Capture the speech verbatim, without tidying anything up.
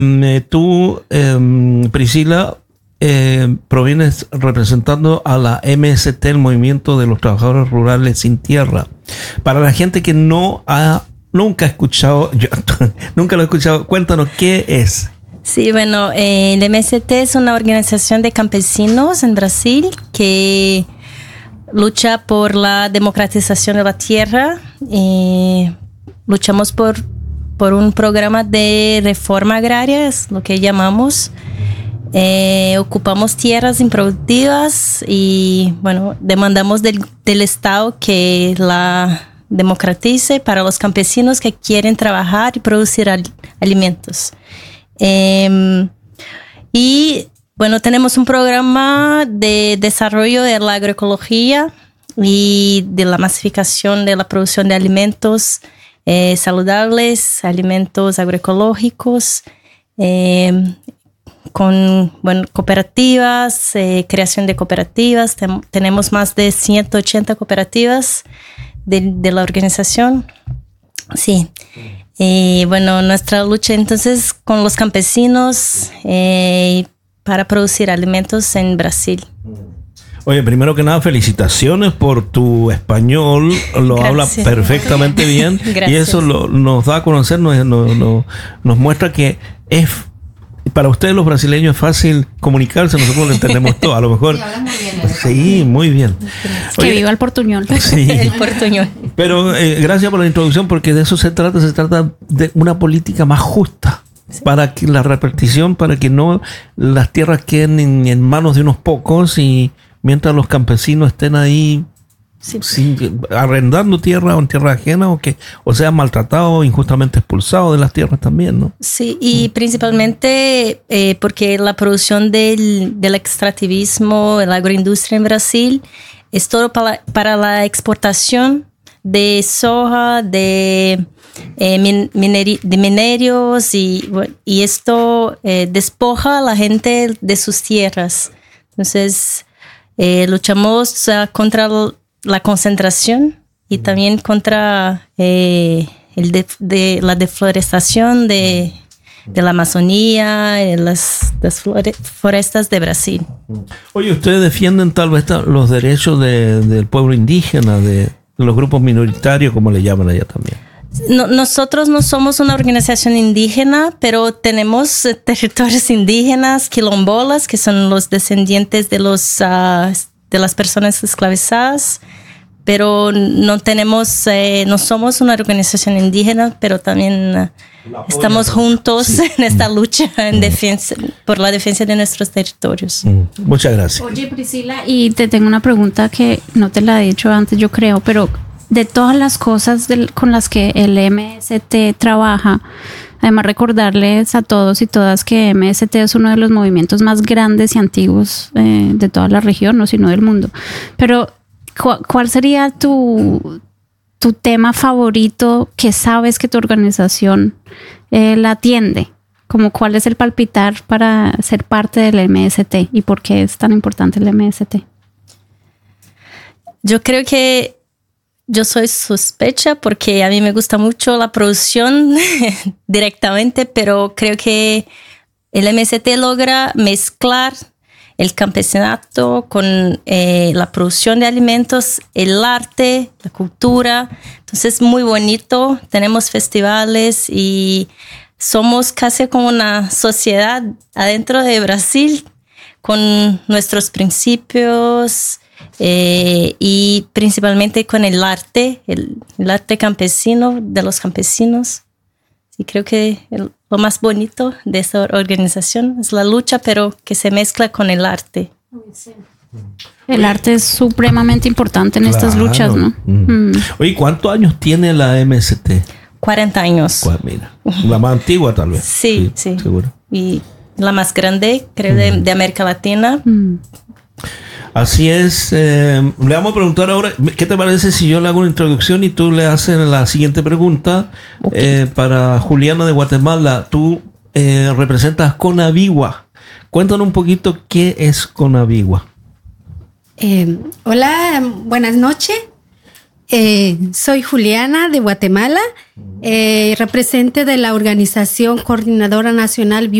Eh, tú, eh, Priscila, eh, provienes representando a la M S T, el Movimiento de los Trabajadores Rurales Sin Tierra. Para la gente que no ha nunca ha escuchado, yo nunca lo he escuchado, cuéntanos qué es. Sí, bueno, eh, el M S T es una organización de campesinos en Brasil que lucha por la democratización de la tierra. Eh, luchamos por, por un programa de reforma agraria, es lo que llamamos. Eh, ocupamos tierras improductivas y, bueno, demandamos del, del Estado que la democratice para los campesinos que quieren trabajar y producir al, alimentos. Eh, y bueno, tenemos un programa de desarrollo de la agroecología y de la masificación de la producción de alimentos eh, saludables, alimentos agroecológicos, eh, con bueno, cooperativas, eh, creación de cooperativas. Tem- tenemos más de ciento ochenta cooperativas de, de la organización. Sí. Y bueno, nuestra lucha entonces con los campesinos eh, para producir alimentos en Brasil. Oye, primero que nada, felicitaciones por tu español, lo Gracias. habla perfectamente bien. Gracias. Y eso lo, nos da a conocer, nos, nos, nos, nos muestra que es, para ustedes los brasileños es fácil comunicarse, nosotros lo entendemos todo, a lo mejor. Sí, hablas muy bien, ¿eh? Sí, muy bien. Que Oye, viva el portuñol. sí. El portuñol. Pero eh, gracias por la introducción, porque de eso se trata, se trata de una política más justa. Sí. Para que la repartición, para que no las tierras queden en, en manos de unos pocos y mientras los campesinos estén ahí sí. sin, arrendando tierra o en tierra ajena o que o sean maltratados o injustamente expulsados de las tierras también, ¿no? Sí, y mm. principalmente eh, porque la producción del, del extractivismo, la agroindustria en Brasil es todo para, para la exportación de soja, de, eh, min, mineri, de minerios y, y esto eh, despoja a la gente de sus tierras. Entonces, eh, luchamos uh, contra la concentración y también contra eh, el de, de la deforestación de, de la Amazonía, de las, las florestas de Brasil. Oye, ustedes defienden tal vez los derechos de, del pueblo indígena, de los grupos minoritarios, como le llaman allá también. No, nosotros no somos una organización indígena, pero tenemos eh, territorios indígenas, quilombolas, que son los descendientes de, los, uh, de las personas esclavizadas, pero no tenemos, eh, no somos una organización indígena, pero también uh, estamos juntos sí. en esta lucha en mm. defensa, por la defensa de nuestros territorios. Mm. Muchas gracias. Oye, Priscila, y te tengo una pregunta que no te la he dicho antes, yo creo, pero de todas las cosas del, con las que el M S T trabaja, además recordarles a todos y todas que M S T es uno de los movimientos más grandes y antiguos eh, de toda la región, no sino del mundo. Pero, ¿cu- ¿cuál sería tu, tu tema favorito que sabes que tu organización eh, la atiende? Como cuál es el palpitar para ser parte del M S T y por qué es tan importante el M S T. Yo creo que yo soy sospecha porque a mí me gusta mucho la producción directamente, pero creo que el M S T logra mezclar el campesinato con eh, la producción de alimentos, el arte, la cultura. Entonces es muy bonito. Tenemos festivales y somos casi como una sociedad adentro de Brasil con nuestros principios. Eh, y principalmente con el arte, el, el arte campesino de los campesinos. Y creo que el, lo más bonito de esta organización es la lucha, pero que se mezcla con el arte. El arte es supremamente importante en claro. estas luchas, ¿no? Mm. Mm. Oye, ¿cuántos años tiene la M S T? cuarenta años. Pues mira, la más antigua tal vez. Sí, sí. sí. Seguro. Y la más grande, creo, mm. de, de América Latina. Mm. Así es. Eh, le vamos a preguntar ahora, ¿qué te parece si yo le hago una introducción y tú le haces la siguiente pregunta? Okay. Eh, para Juliana de Guatemala, tú eh, representas Conavigua. Cuéntanos un poquito qué es Conavigua. Eh, hola, buenas noches. Eh, soy Juliana de Guatemala, eh, representante de la Organización Coordinadora Nacional